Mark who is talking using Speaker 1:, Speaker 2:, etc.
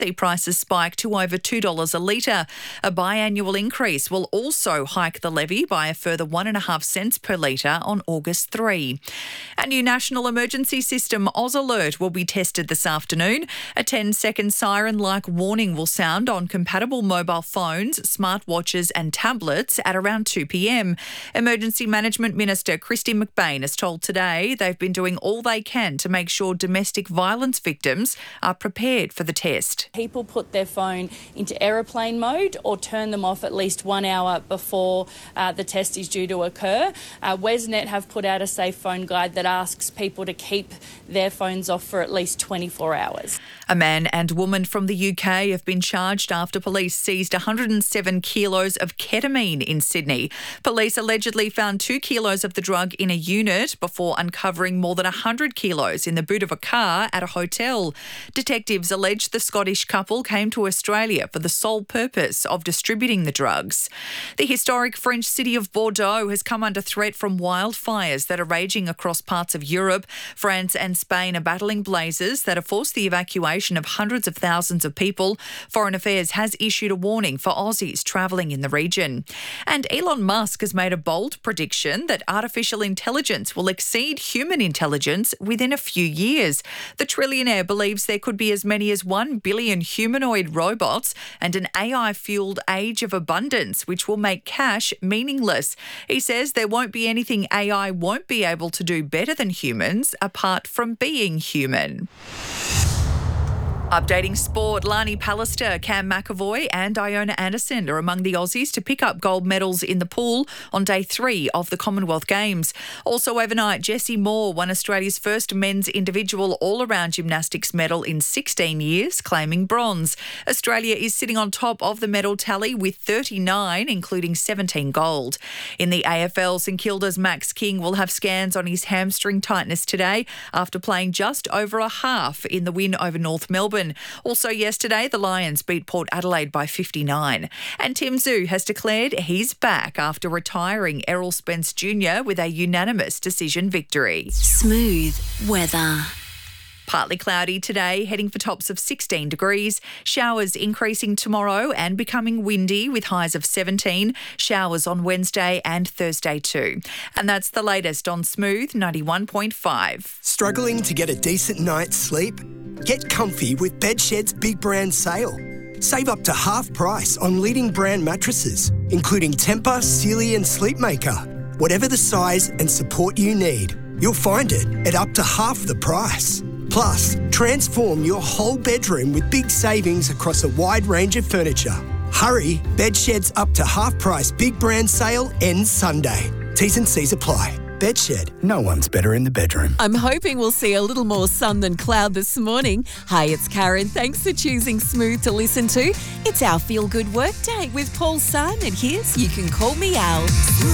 Speaker 1: the prices spike to over $2 a litre. A biannual increase will also hike the levy by a further 1.5 cents per litre on August 3. A new national emergency system, Oz Alert, will be tested this afternoon. A 10-second siren-like warning will sound on compatible mobile phones, smartwatches and tablets at around 2 p.m. Emergency Management Minister Kristy McBain has told Today they've been doing all they can to make sure domestic violence victims are prepared for the test.
Speaker 2: People put their phone into aeroplane mode or turn them off at least 1 hour before the test is due to occur. Wesnet have put out a safe phone guide that asks people to keep their phones off for at least 24 hours.
Speaker 1: A man and woman from the UK have been charged after police seized 107 kilos of ketamine in Sydney. Police allegedly found 2 kilos of the drug in a unit before uncovering more than 100 kilos in the boot of a car at a hotel. Detectives allege the Scottish couple came to Australia for the sole purpose of distributing the drugs. The historic French city of Bordeaux has come under threat from wildfires that are raging across parts of Europe. France and Spain are battling blazes that have forced the evacuation of hundreds of thousands of people. Foreign Affairs has issued a warning for Aussies travelling in the region. And Elon Musk has made a bold prediction that artificial intelligence will exceed human intelligence within a few years. The trillionaire believes there could be as many as 1 billion humanoid robots and an AI-fueled age of abundance, which will make cash meaningless. He says there won't be anything AI won't be able to do better than humans apart from being human. Updating sport, Lani Pallister, Cam McAvoy and Iona Anderson are among the Aussies to pick up gold medals in the pool on day 3 of the Commonwealth Games. Also overnight, Jessie Moore won Australia's first men's individual all-around gymnastics medal in 16 years, claiming bronze. Australia is sitting on top of the medal tally with 39, including 17 gold. In the AFL, St Kilda's Max King will have scans on his hamstring tightness today after playing just over a half in the win over North Melbourne. Also yesterday, the Lions beat Port Adelaide by 59. And Tim Zhu has declared he's back after retiring Errol Spence Jr. with a unanimous decision victory.
Speaker 3: Smooth weather.
Speaker 1: Partly cloudy today, heading for tops of 16 degrees. Showers increasing tomorrow and becoming windy with highs of 17. Showers on Wednesday and Thursday too. And that's the latest on Smooth 91.5.
Speaker 4: Struggling to get a decent night's sleep? Get comfy with Bedshed's big brand sale. Save up to half price on leading brand mattresses, including Tempur, Sealy and Sleepmaker. Whatever the size and support you need, you'll find it at up to half the price. Plus, transform your whole bedroom with big savings across a wide range of furniture. Hurry, Bedshed's up to half price big brand sale ends Sunday. T's and C's apply. Bedshed, no one's better in the bedroom.
Speaker 3: I'm hoping we'll see a little more sun than cloud this morning. Hey, it's Karen. Thanks for choosing Smooth to listen to. It's our feel-good work day with Paul Simon. Here's You Can Call Me Al.